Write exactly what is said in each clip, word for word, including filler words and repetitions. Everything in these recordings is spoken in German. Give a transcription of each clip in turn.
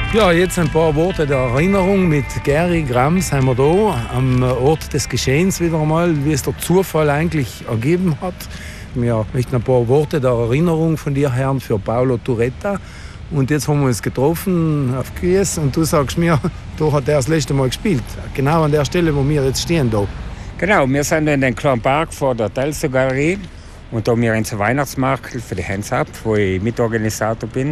Ja, jetzt ein paar Worte der Erinnerung. Mit Gary Grams sind wir da am Ort des Geschehens wieder einmal, wie es der Zufall eigentlich ergeben hat. Wir möchten ein paar Worte der Erinnerung von dir hören für Paulo Tureta. Und jetzt haben wir uns getroffen auf Quies und du sagst mir, da hat er das letzte Mal gespielt. Genau an der Stelle, wo wir jetzt stehen. Da. Genau, wir sind in den kleinen Park vor der Telso-Galerie und da haben wir einen Weihnachtsmarkt für die Hands Up, wo ich Mitorganisator bin.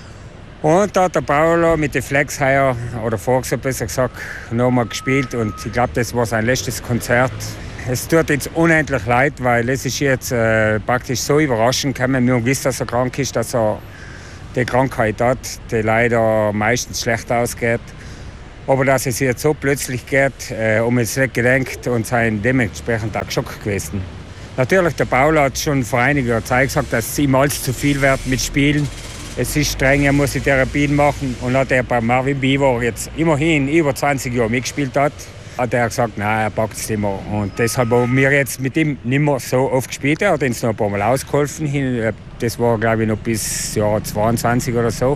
Und da hat der Paulo mit den Flex heuer, oder vorgesagt besser gesagt, noch mal gespielt und ich glaube, das war sein letztes Konzert. Es tut jetzt unendlich leid, weil es ist jetzt äh, praktisch so überraschend gekommen. Wir haben gewusst, dass er krank ist, dass er die Krankheit hat, die leider meistens schlecht ausgeht. Aber dass es jetzt so plötzlich geht, äh, um es nicht gedenkt und sein dementsprechend auch Schock gewesen. Natürlich, der Paulo hat schon vor einiger Zeit gesagt, dass es ihm alles zu viel wird mit Spielen. Es ist streng, er muss die Therapien machen. Und hat er bei Marvin Beaver jetzt immerhin über zwanzig Jahre mitgespielt hat, hat er gesagt, nein, er packt es nicht mehr. Und deshalb haben wir jetzt mit ihm nicht mehr so oft gespielt. Er hat uns noch ein paar Mal ausgeholfen. Das war, glaube ich, noch bis Jahr zweiundzwanzig oder so.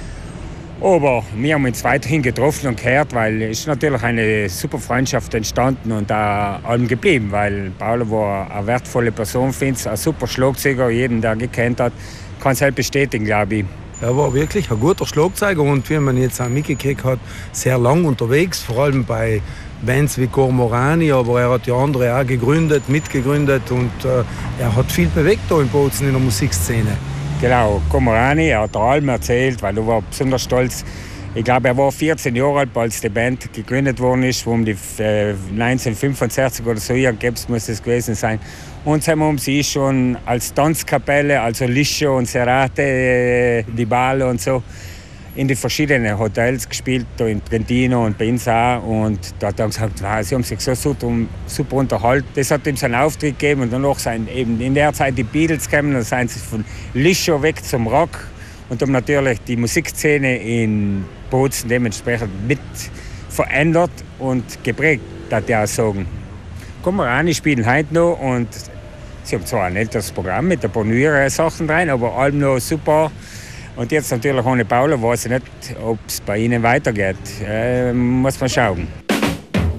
Aber wir haben uns weiterhin getroffen und gehört, weil es ist natürlich eine super Freundschaft entstanden und auch allem geblieben. Weil Paulo war eine wertvolle Person, finde ich, ein super Schlagzeuger, jeden, der ihn gekannt hat, kann es halt bestätigen, glaube ich. Er war wirklich ein guter Schlagzeuger und wie man jetzt auch mitgekriegt hat, sehr lang unterwegs, vor allem bei Bands wie Cormorani, aber er hat ja andere auch gegründet, mitgegründet und äh, er hat viel bewegt da in Bozen in der Musikszene. Genau, Cormorani, er hat allem erzählt, weil er war besonders stolz. Ich glaube, er war vierzehn Jahre alt, als die Band gegründet worden ist, wo um die äh, neunzehnhundertfünfundsechzig oder so irgendwas muss es gewesen sein. Und sie haben sie schon als Tanzkapelle, also Liscio und Serate, äh, die Ball und so, in die verschiedenen Hotels gespielt, da in Trentino und bei uns auch. Und da hat er gesagt, wow, sie haben sich so super, super unterhalten. Das hat ihm seinen Auftritt gegeben und danach sind eben in der Zeit die Beatles gekommen, dann sind sie von Liscio weg zum Rock und haben natürlich die Musikszene in Bozen dementsprechend mit verändert und geprägt, darf ich auch sagen. Cormorani spielen heute noch und sie haben zwar ein älteres Programm mit ein paar neueren Sachen rein, aber allem noch super. Und jetzt natürlich ohne Paulo weiß ich nicht, ob es bei ihnen weitergeht. Äh, muss man schauen.